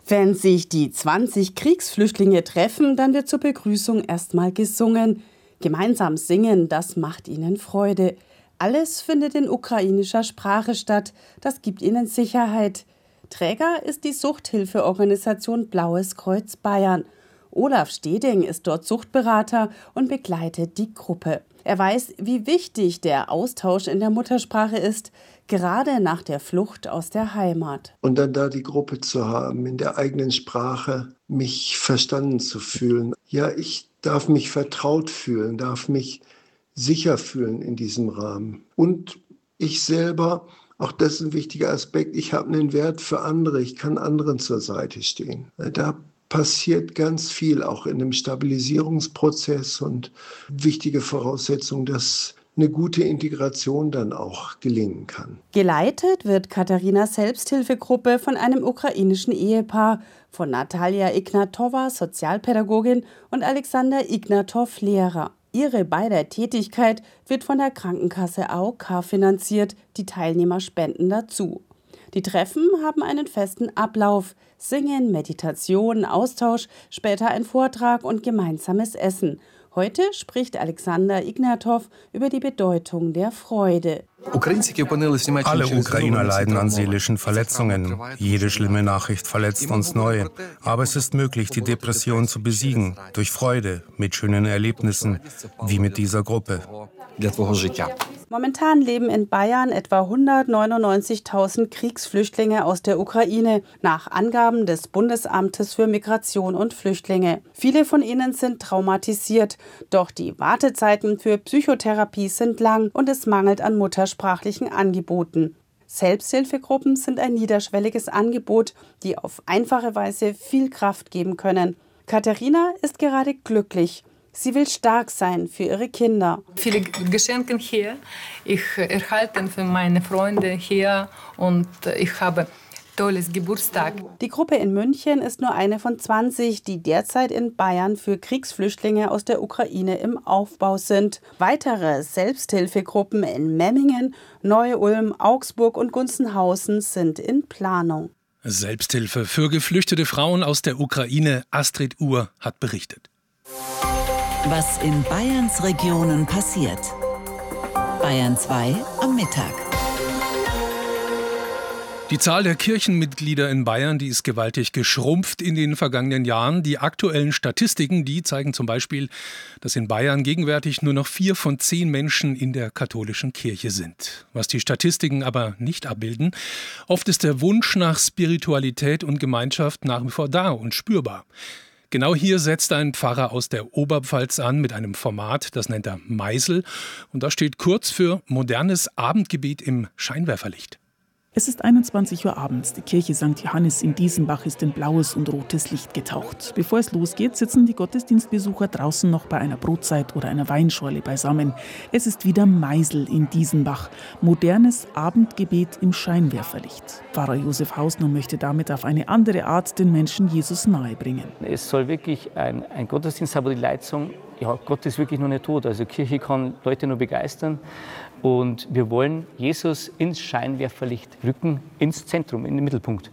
Wenn sich die 20 Kriegsflüchtlinge treffen, dann wird zur Begrüßung erstmal gesungen. Gemeinsam singen, das macht ihnen Freude. Alles findet in ukrainischer Sprache statt. Das gibt ihnen Sicherheit. Träger ist die Suchthilfeorganisation Blaues Kreuz Bayern. Olaf Steding ist dort Suchtberater und begleitet die Gruppe. Er weiß, wie wichtig der Austausch in der Muttersprache ist, gerade nach der Flucht aus der Heimat. Und dann da die Gruppe zu haben, in der eigenen Sprache mich verstanden zu fühlen. Ja, ich darf mich vertraut fühlen, darf mich sicher fühlen in diesem Rahmen. Und ich selber, auch das ist ein wichtiger Aspekt, ich habe einen Wert für andere, ich kann anderen zur Seite stehen. Da passiert ganz viel, auch in einem Stabilisierungsprozess und wichtige Voraussetzung, dass eine gute Integration dann auch gelingen kann. Geleitet wird Katarinas Selbsthilfegruppe von einem ukrainischen Ehepaar, von Natalia Ignatowa, Sozialpädagogin, und Alexander Ignatow, Lehrer. Ihre beider Tätigkeit wird von der Krankenkasse AOK finanziert, die Teilnehmer spenden dazu. Die Treffen haben einen festen Ablauf: Singen, Meditation, Austausch, später ein Vortrag und gemeinsames Essen. Heute spricht Alexander Ignatow über die Bedeutung der Freude. Alle Ukrainer leiden an seelischen Verletzungen. Jede schlimme Nachricht verletzt uns neu. Aber es ist möglich, die Depression zu besiegen. Durch Freude, mit schönen Erlebnissen, wie mit dieser Gruppe. Momentan leben in Bayern etwa 199.000 Kriegsflüchtlinge aus der Ukraine, nach Angaben des Bundesamtes für Migration und Flüchtlinge. Viele von ihnen sind traumatisiert, doch die Wartezeiten für Psychotherapie sind lang und es mangelt an muttersprachlichen Angeboten. Selbsthilfegruppen sind ein niederschwelliges Angebot, die auf einfache Weise viel Kraft geben können. Katharina ist gerade glücklich. Sie will stark sein für ihre Kinder. Viele Geschenke hier. Ich erhalte für meine Freunde hier und ich habe tolles Geburtstag. Die Gruppe in München ist nur eine von 20, die derzeit in Bayern für Kriegsflüchtlinge aus der Ukraine im Aufbau sind. Weitere Selbsthilfegruppen in Memmingen, Neu-Ulm, Augsburg und Gunzenhausen sind in Planung. Selbsthilfe für geflüchtete Frauen aus der Ukraine. Astrid Uhr hat berichtet. Was in Bayerns Regionen passiert. Bayern 2 am Mittag. Die Zahl der Kirchenmitglieder in Bayern, die ist gewaltig geschrumpft in den vergangenen Jahren. Die aktuellen Statistiken, die zeigen zum Beispiel, dass in Bayern gegenwärtig nur noch 4 von 10 Menschen in der katholischen Kirche sind. Was die Statistiken aber nicht abbilden: oft ist der Wunsch nach Spiritualität und Gemeinschaft nach wie vor da und spürbar. Genau hier setzt ein Pfarrer aus der Oberpfalz an mit einem Format, das nennt er Meisel. Und das steht kurz für modernes Abendgebet im Scheinwerferlicht. Es ist 21 Uhr abends. Die Kirche St. Johannes in Diesenbach ist in blaues und rotes Licht getaucht. Bevor es losgeht, sitzen die Gottesdienstbesucher draußen noch bei einer Brotzeit oder einer Weinschorle beisammen. Es ist wieder Meisel in Diesenbach. Modernes Abendgebet im Scheinwerferlicht. Pfarrer Josef Hausner möchte damit auf eine andere Art den Menschen Jesus nahebringen. Es soll wirklich ein Gottesdienst haben, wo die Leute sagen, ja, Gott ist wirklich noch nicht tot. Also Kirche kann Leute nur begeistern. Und wir wollen Jesus ins Scheinwerferlicht rücken, ins Zentrum, in den Mittelpunkt.